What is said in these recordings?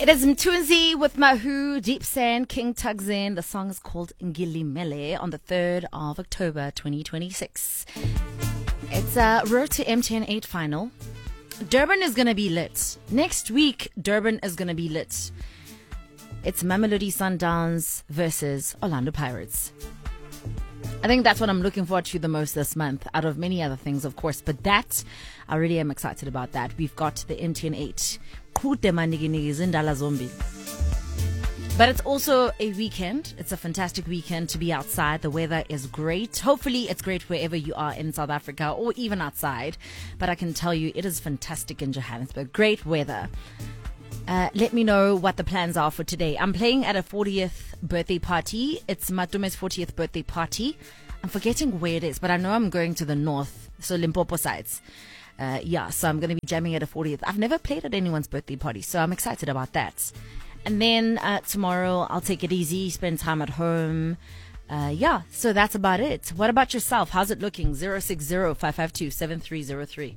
It is Mtunzi with Mahu, Deep Sand, King Tugzin. The song is called Ngilimele on the 3rd of October 2026. It's a Road to MTN 8 final. Durban is going to be lit. Next week, Durban is going to be lit. It's Mamelodi Sundowns versus Orlando Pirates. I think that's what I'm looking forward to the most this month, out of many other things, of course. But that, I really am excited about that. We've got the MTN 8. But it's also a weekend. It's a fantastic weekend to be outside. The weather is great. Hopefully it's great wherever you are in South Africa or even outside. But I can tell you it is fantastic in Johannesburg. Great weather. Let me know what the plans are for today. I'm playing at a 40th birthday party. It's Matume's 40th birthday party. I'm forgetting where it is, but I know I'm going to the north, so Limpopo sides. So I'm going to be jamming at a 40th. I've never played at anyone's birthday party, so I'm excited about that. And then tomorrow I'll take it easy, spend time at home. So that's about it. What about yourself? How's it looking? 060-552-7303.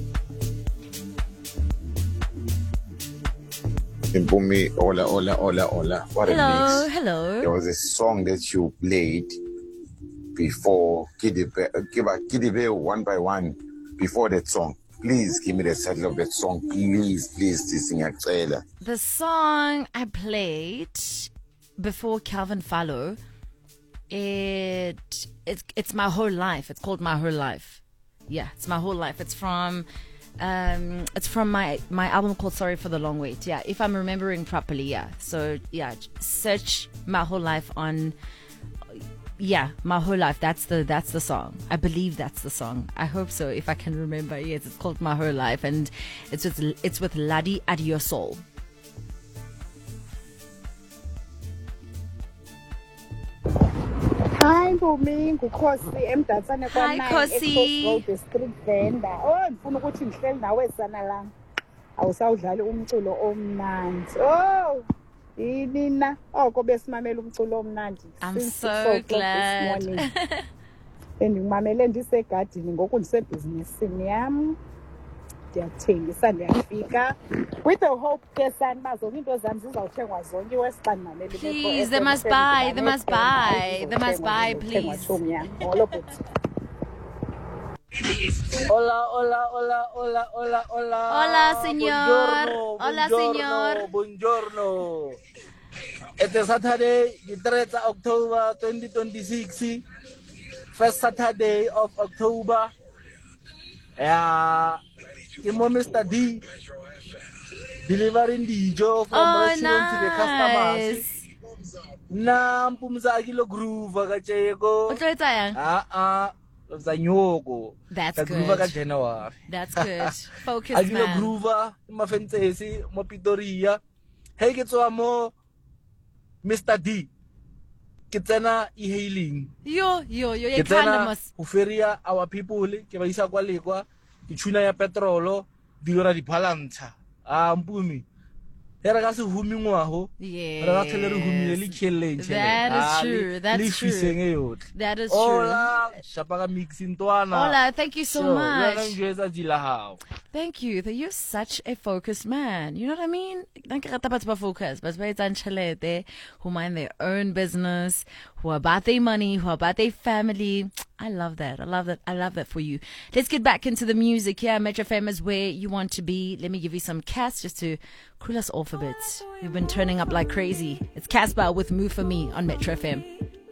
Mpumi, hola. What a mix. Hello. There was a song that you played before Kidibe one by one. Before that song, please give me the title of that song. Please, sing a trailer. The song I played before Calvin Fallow, it's My Whole Life. It's called My Whole Life. Yeah, it's My Whole Life. It's from my album called Sorry for the Long Wait. Yeah, if I'm remembering properly. Yeah. So yeah, search My Whole Life on. Yeah, My Whole Life. That's the song. I believe that's the song. I hope so. If I can remember. Yes, it's called My Whole Life, and it's with Ladi Adiosol. Hi, Mpumi, ngukhosi emdatsane Hi, Khosi. Road street vendor. Oh, ngifuna ukuthi ngihleli nawe sana la. Awusawudlali umculo omnandi. Oh, yinina. Oko besimamela umculo omnandi. I'm so glad. Ngimamele ndisegadini ngoku ndisebhizinisini yami. Ndiyathengisa ndiyafika with the hope ke sani bazonke into zami zizawuthengwa zonke wesibani. Please, they must buy, please. Hola, señor. Hola, señor. Buongiorno. It is Saturday, the 3rd of October 2026. First Saturday of October. Mr. D delivering the job from restaurant to the customers. Mpumza kilo groove akacheko. That's good. That's good. Focus, Akilo man. groove mafentesi mo Pretoria. Hey ke tswa mo Mr. D. Ke tsena e-hailing. Yo, Ke tsena ho feria our people ke ba isa kwa lekwa. Tuna ya petrolo diora di balanta Mpumi era ka se humi ngwaho ra ka tshele re humile le challenge that is true that is true Hola shapa ka mixing twana Hola, thank you so much. Thank you. You're such a focused man. You know what I mean? Danke rata batho ba focus, but ba etsang tšhelete, who mind their own business, who are about their money, who are about their family. I love that. I love that for you. Let's get back into the music here. Metro FM is where you want to be. Let me give you some Cass just to cool us off a bit. We've been turning up like crazy. It's Casper with Move For Me on Metro FM.